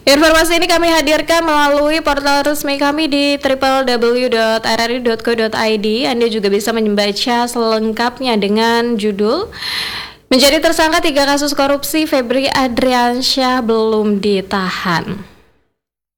Informasi ini kami hadirkan melalui portal resmi kami di www.rri.co.id. Anda juga bisa membaca selengkapnya dengan judul Menjadi tersangka 3 kasus korupsi, Febri Adriansyah belum ditahan.